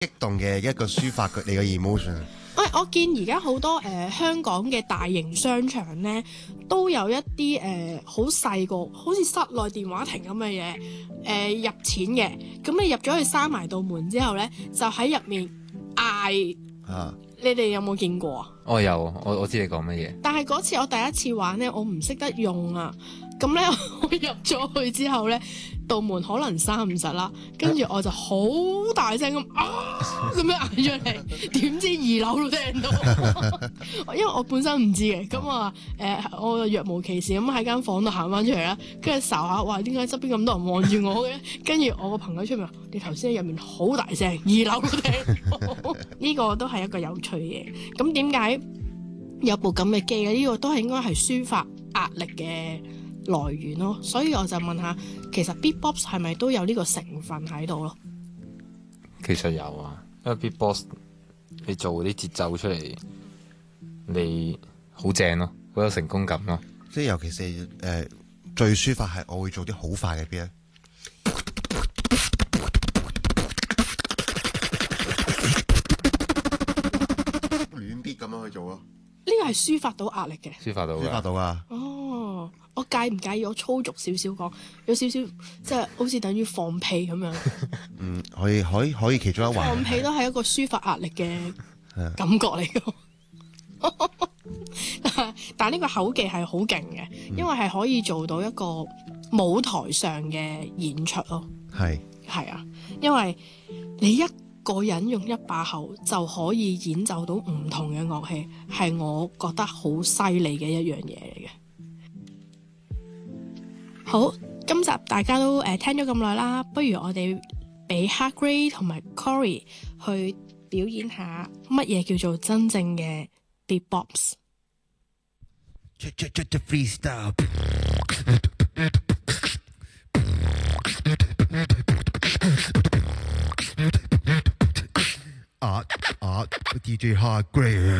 激動嘅一個抒發你嘅 emotion。 我見而家好多香港嘅大型商場咧，都有一啲好細個，好似室內電話亭咁嘅嘢，入錢嘅。咁你入咗去閂埋道門之後咧，就喺入面嗌。你哋有冇見過啊？ 我有，我知你講乜嘢。 但係嗰次我第一次玩咧，我唔識得用啊。咁咧我入咗去之後咧，道門可能閂唔實啦，跟住我就好大聲咁咁樣嗌出嚟，點知2樓都聽到，因為我本身唔知嘅，咁我若無其事咁喺間房度行翻出嚟啦，跟住睄下，哇，點解側邊咁多人望住我嘅？跟住我個朋友出面話：你頭先喺入面好大聲，2樓都聽到。呢個都係一個有趣嘅。咁點解有部咁嘅機咧？呢個都係應該係抒發壓力嘅來源咯，所以我就問下，其實 Beatbox 係咪都有呢個成分喺度咯？ 其實有啊，因為 Beatbox 你做啲節奏出嚟，你好正咯，好有成功感咯。 即係尤其是最抒發係我會做啲好快嘅 beat 咧，亂 beat 咁樣去做咯。 呢個係抒發到壓力嘅， 抒發到啊！ 哦，我介唔介意我粗俗少少講，有少少即係好似等於放屁咁樣。 可以其中一環。 放屁都係一個抒發壓力嘅感覺嚟嘅。但呢個口技係好勁嘅，因為係可以做到一個舞台上嘅演出咯。係啊，因為你一個人用一把口就可以演奏到唔同嘅樂器，係我覺得好犀利嘅一樣嘢嚟嘅。好，今集大家都聽咗咁耐啦，不如我哋俾 Hardgrade 同埋 Cory 去表演下乜嘢叫做真正嘅 Beatbox。 Freestyle。DJ Hardgrade。